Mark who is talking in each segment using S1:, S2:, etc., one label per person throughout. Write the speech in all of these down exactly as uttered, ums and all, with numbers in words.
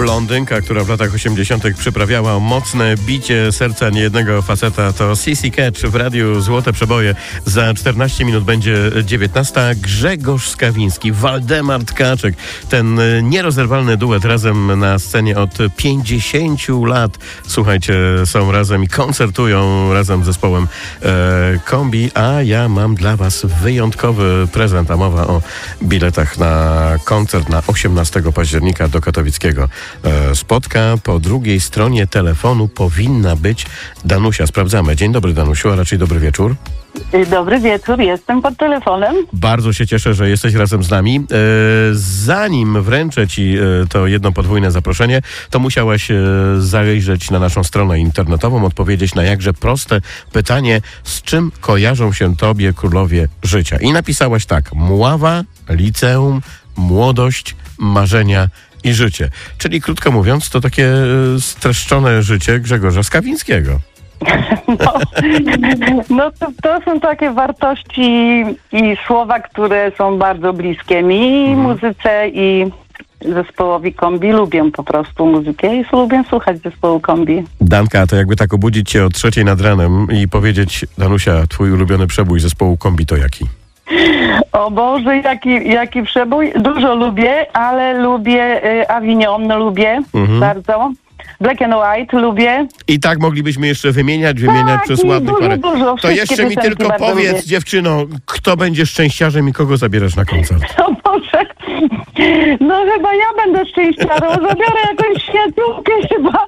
S1: Blondynka, która w latach osiemdziesiątych przyprawiała mocne bicie serca niejednego faceta, to C C Catch w radiu Złote Przeboje. Za czternaście minut będzie dziewiętnasta. Grzegorz Skawiński, Waldemar Tkaczyk. Ten nierozerwalny duet razem na scenie od pięćdziesięciu lat. Słuchajcie, są razem i koncertują razem z zespołem e, Kombi, a ja mam dla was wyjątkowy prezent, a mowa o biletach na koncert na osiemnastego października do Katowickiego e, Spotka. Po drugiej stronie telefonu powinna być Danusia. Sprawdzamy. Dzień dobry, Danusiu, a raczej dobry wieczór.
S2: Dobry wieczór, jestem pod telefonem.
S1: Bardzo się cieszę, że jesteś razem z nami. E, zanim wręczę ci e, to jedno podwójne zaproszenie, to musiałaś e, zajrzeć na naszą stronę internetową, odpowiedzieć na jakże proste pytanie, z czym kojarzą się tobie królowie życia. I napisałaś tak: Mława, liceum, młodość, marzenia i życie. Czyli krótko mówiąc, to takie e, streszczone życie Grzegorza Skawińskiego.
S2: No, no to, to są takie wartości i słowa, które są bardzo bliskie mi, mhm. muzyce i zespołowi Kombi. Lubię po prostu muzykę i lubię słuchać zespołu Kombi.
S1: Danka, to jakby tak obudzić cię o trzeciej nad ranem i powiedzieć: Danusia, twój ulubiony przebój zespołu Kombi to jaki?
S2: O Boże, jaki, jaki przebój. Dużo lubię, ale lubię y, Avignon, lubię mhm. bardzo. Black and White lubię.
S1: I tak moglibyśmy jeszcze wymieniać, wymieniać
S2: tak,
S1: przez ładnych parę.
S2: Dużo,
S1: to jeszcze mi tylko powiedz, lubię. Dziewczyno, kto będzie szczęściarzem i kogo zabierasz na koncert?
S2: O Boże, no chyba ja będę szczęściarą. Zabiorę jakąś przyjaciółkę chyba.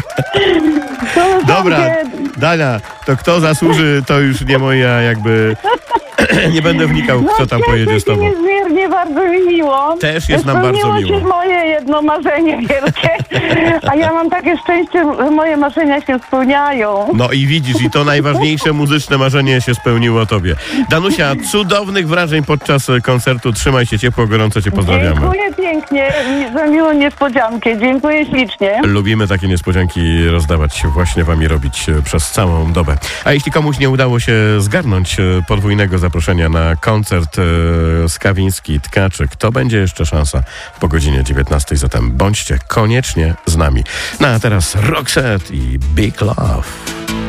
S1: Dobra, takie... Dania, to kto zasłuży, to już nie moja jakby... Nie będę wnikał,
S2: no,
S1: kto tam pojedzie z tobą.
S2: Niezmiernie, bardzo mi miło.
S1: Też jest nam bardzo miło.
S2: Spełniło się moje jedno marzenie wielkie, a ja mam takie szczęście, że moje marzenia się spełniają.
S1: No i widzisz, i to najważniejsze muzyczne marzenie się spełniło tobie. Danusia, cudownych wrażeń podczas koncertu. Trzymaj się ciepło, gorąco cię pozdrawiamy.
S2: Dziękuję pięknie za miłą niespodziankę. Dziękuję ślicznie.
S1: Lubimy takie niespodzianki rozdawać, właśnie wam i robić przez całą dobę. A jeśli komuś nie udało się zgarnąć podwójnego zaproszenia na koncert e, Skawiński, Tkaczyk, to będzie jeszcze szansa po godzinie dziewiętnastej, zatem bądźcie koniecznie z nami. No a teraz Roxette i Big Love.